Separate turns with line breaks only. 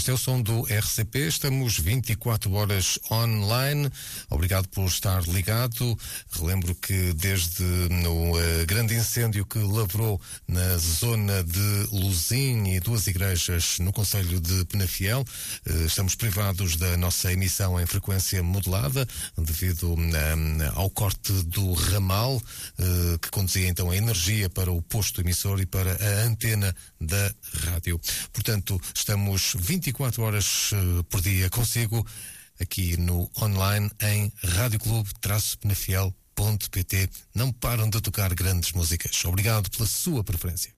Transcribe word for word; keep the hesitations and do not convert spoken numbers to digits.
Este é o som do R C P. Estamos vinte e quatro horas online. Obrigado por estar ligado. Relembro que desde o uh, grande incêndio que lavrou na zona de Luzim e duas igrejas no concelho de Penafiel, uh, estamos privados da nossa emissão em frequência modulada devido um, ao corte do ramal uh, que conduzia então a energia para o posto emissor e para a antena da rádio. Portanto, estamos vinte e quatro horas uh, por dia consigo aqui no online em radioclube penafiel ponto pt. Não param de tocar grandes músicas. Obrigado pela sua preferência.